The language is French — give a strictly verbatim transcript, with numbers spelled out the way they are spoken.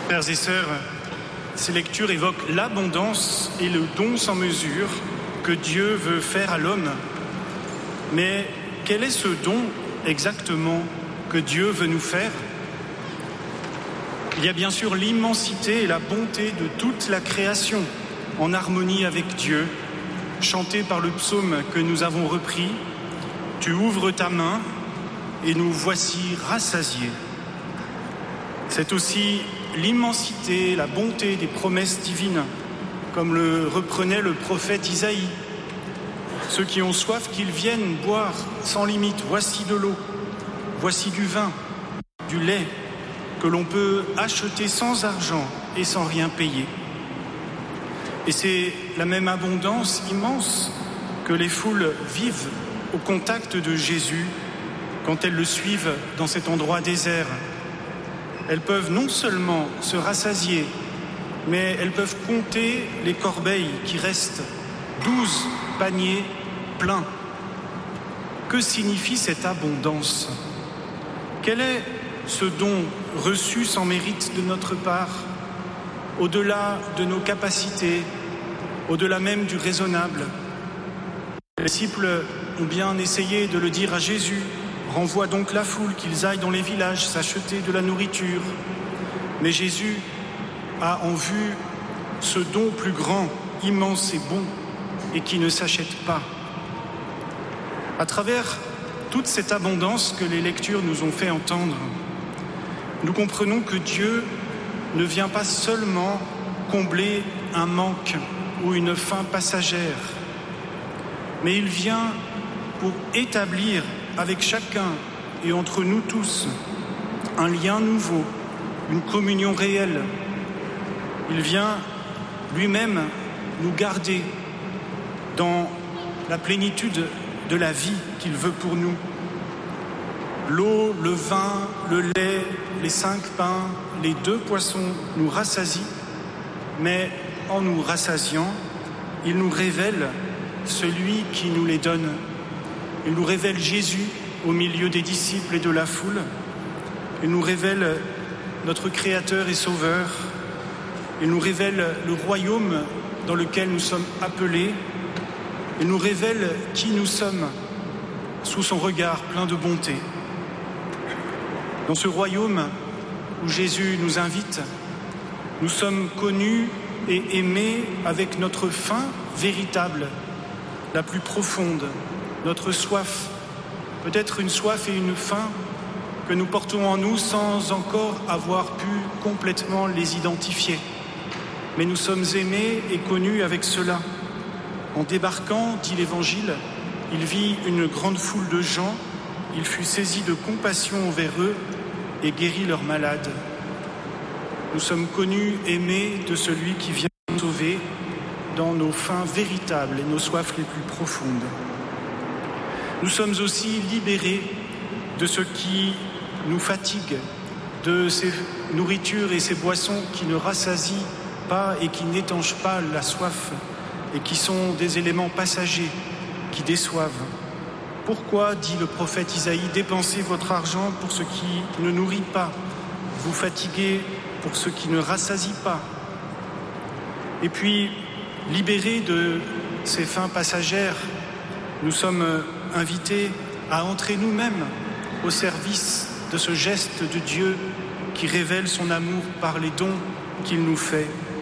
Frères et sœurs, ces lectures évoquent l'abondance et le don sans mesure que Dieu veut faire à l'homme. Mais quel est ce don exactement que Dieu veut nous faire ? Il y a bien sûr l'immensité et la bonté de toute la création, en harmonie avec Dieu, chanté par le psaume que nous avons repris. « Tu ouvres ta main et nous voici rassasiés ». C'est aussi l'immensité, la bonté des promesses divines, comme le reprenait le prophète Isaïe. Ceux qui ont soif, qu'ils viennent boire sans limite. Voici de l'eau, voici du vin, du lait, que l'on peut acheter sans argent et sans rien payer. Et c'est la même abondance immense que les foules vivent au contact de Jésus quand elles le suivent dans cet endroit désert. Elles peuvent non seulement se rassasier, mais elles peuvent compter les corbeilles qui restent, douze paniers pleins. Que signifie cette abondance ? Quel est ce don reçu sans mérite de notre part, au-delà de nos capacités, au-delà même du raisonnable ? Les disciples ont bien essayé de le dire à Jésus. Renvoie donc la foule, qu'ils aillent dans les villages s'acheter de la nourriture. Mais Jésus a en vue ce don plus grand, immense et bon, et qui ne s'achète pas. À travers toute cette abondance que les lectures nous ont fait entendre, nous comprenons que Dieu ne vient pas seulement combler un manque ou une faim passagère, mais il vient pour établir avec chacun et entre nous tous un lien nouveau, une communion réelle. Il vient lui-même nous garder dans la plénitude de la vie qu'il veut pour nous. L'eau, le vin, le lait, les cinq pains, les deux poissons nous rassasient, mais en nous rassasiant, il nous révèle celui qui nous les donne. Il nous révèle Jésus au milieu des disciples et de la foule. Il nous révèle notre Créateur et Sauveur. Il nous révèle le royaume dans lequel nous sommes appelés. Il nous révèle qui nous sommes sous son regard plein de bonté. Dans ce royaume où Jésus nous invite, nous sommes connus et aimés avec notre faim véritable, la plus profonde, notre soif, peut-être une soif et une faim que nous portons en nous sans encore avoir pu complètement les identifier. Mais nous sommes aimés et connus avec cela. En débarquant, dit l'Évangile, il vit une grande foule de gens, il fut saisi de compassion envers eux et guérit leurs malades. Nous sommes connus, aimés de celui qui vient nous sauver dans nos faims véritables et nos soifs les plus profondes. Nous sommes aussi libérés de ce qui nous fatigue, de ces nourritures et ces boissons qui ne rassasient pas et qui n'étanchent pas la soif et qui sont des éléments passagers qui déçoivent. Pourquoi, dit le prophète Isaïe, dépensez votre argent pour ce qui ne nourrit pas, vous fatiguez pour ce qui ne rassasie pas. Et puis, libérés de ces fins passagères, nous sommes invités à entrer nous-mêmes au service de ce geste de Dieu qui révèle son amour par les dons qu'il nous fait.